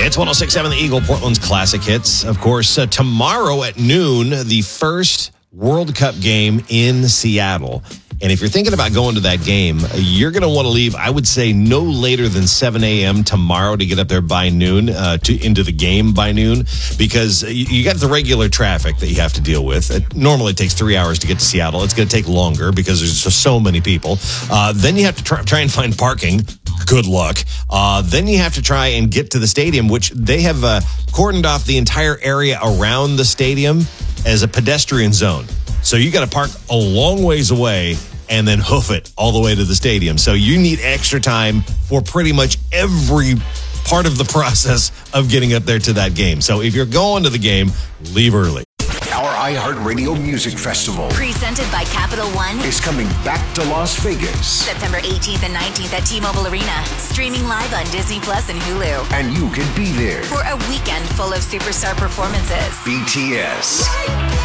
It's 106.7 The Eagle, Portland's classic hits. Of course, tomorrow at noon, the first World Cup game in Seattle. And if you're thinking about going to that game, you're going to want to leave, I would say, no later than 7 a.m. tomorrow to get up there by noon, into the game by noon, because you got the regular traffic that you have to deal with. It normally takes 3 hours to get to Seattle. It's going to take longer because there's just so many people. Then you have to try and find parking. Good luck. Then you have to try and get to the stadium, which they have cordoned off the entire area around the stadium as a pedestrian zone. So you got to park a long ways away and then hoof it all the way to the stadium. So you need extra time for pretty much every part of the process of getting up there to that game. So if you're going to the game, leave early. Our iHeartRadio Music Festival, presented by Capital One, is coming back to Las Vegas. September 18th and 19th at T-Mobile Arena. Streaming live on Disney Plus and Hulu. And you can be there For a weekend full of superstar performances. BTS,